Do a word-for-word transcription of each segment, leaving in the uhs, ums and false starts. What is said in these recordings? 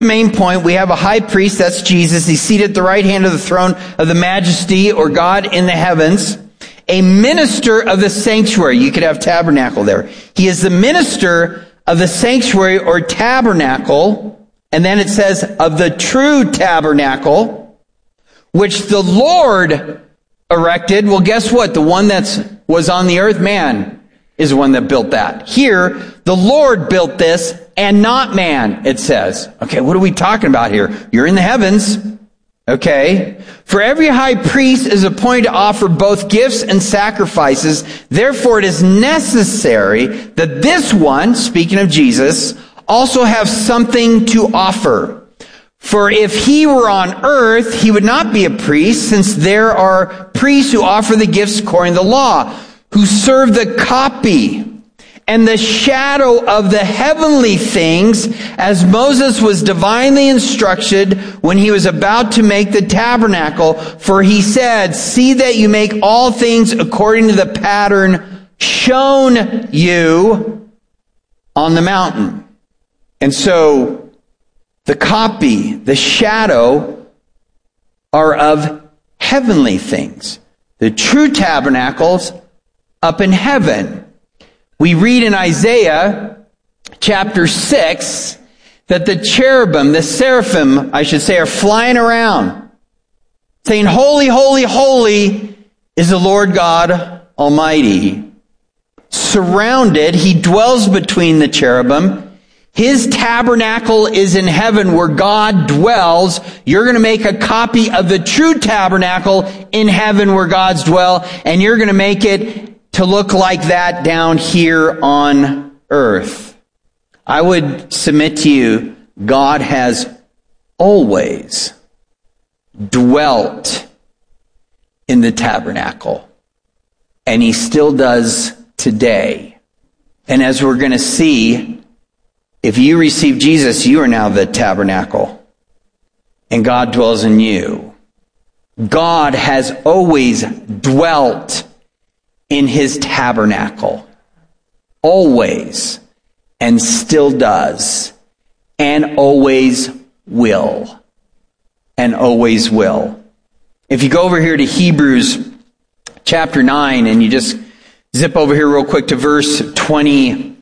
Main point, we have a high priest, that's Jesus. He's seated at the right hand of the throne of the majesty, or God in the heavens. A minister of the sanctuary. You could have tabernacle there. He is the minister of the sanctuary or tabernacle. And then it says, of the true tabernacle, which the Lord erected. Well, guess what? The one that was on the earth, man, is the one that built that. Here, the Lord built this, and not man, it says. Okay, what are we talking about here? You're in the heavens. Okay. For every high priest is appointed to offer both gifts and sacrifices. Therefore, it is necessary that this one, speaking of Jesus, also have something to offer. For if he were on earth, he would not be a priest, since there are priests who offer the gifts according to the law, who serve the copy and the shadow of the heavenly things, as Moses was divinely instructed when he was about to make the tabernacle. For he said, see that you make all things according to the pattern shown you on the mountain. And so the copy, the shadow, are of heavenly things. The true tabernacles up in heaven. We read in Isaiah chapter six that the cherubim, the seraphim, I should say, are flying around saying, holy, holy, holy is the Lord God Almighty. Surrounded, he dwells between the cherubim. His tabernacle is in heaven where God dwells. You're going to make a copy of the true tabernacle in heaven where God's dwell, and you're going to make it to look like that down here on earth. I would submit to you, God has always dwelt in the tabernacle, and he still does today. And as we're going to see, if you receive Jesus, you are now the tabernacle, and God dwells in you. God has always dwelt in his tabernacle, always, and still does, and always will, and always will. If you go over here to Hebrews chapter nine, and you just zip over here real quick to verse twenty,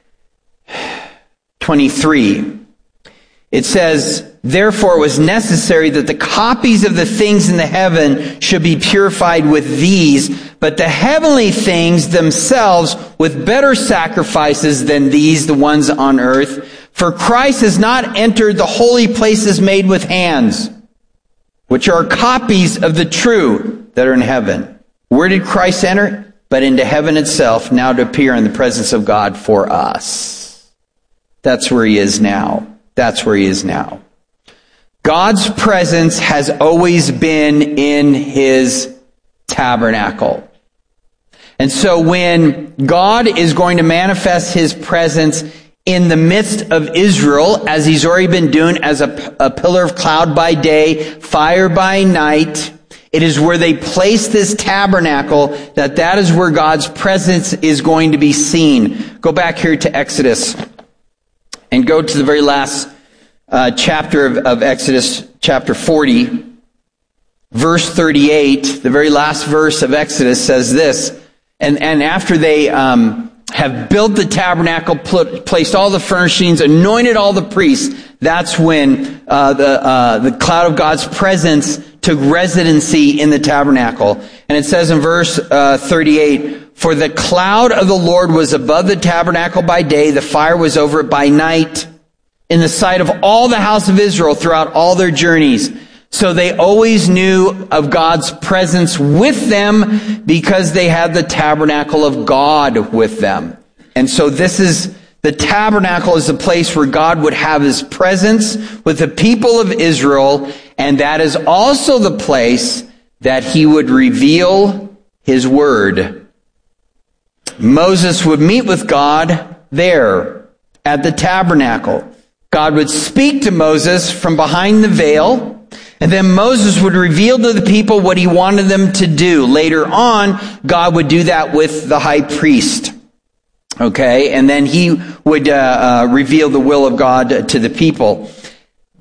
twenty-three, it says, therefore it was necessary that the copies of the things in the heaven should be purified with these, but the heavenly things themselves with better sacrifices than these, the ones on earth. For Christ has not entered the holy places made with hands, which are copies of the true that are in heaven. Where did Christ enter? But into heaven itself, now to appear in the presence of God for us. That's where he is now. That's where he is now. God's presence has always been in his tabernacle. And so when God is going to manifest his presence in the midst of Israel, as he's already been doing as a, a pillar of cloud by day, fire by night, it is where they place this tabernacle, that that is where God's presence is going to be seen. Go back here to Exodus and go to the very last uh, chapter of, of Exodus, chapter forty, verse thirty-eight. The very last verse of Exodus says this, and, and after they um, have built the tabernacle, put, placed all the furnishings, anointed all the priests, that's when uh, the uh, the cloud of God's presence took residency in the tabernacle. And it says in verse uh, thirty-eight, for the cloud of the Lord was above the tabernacle by day, the fire was over it by night, in the sight of all the house of Israel throughout all their journeys. So they always knew of God's presence with them because they had the tabernacle of God with them. And so this is, the tabernacle is the place where God would have his presence with the people of Israel, and that is also the place that he would reveal his word. Moses would meet with God there at the tabernacle. God would speak to Moses from behind the veil, and then Moses would reveal to the people what he wanted them to do. Later on, God would do that with the high priest. Okay, and then he would uh, uh, reveal the will of God to the people.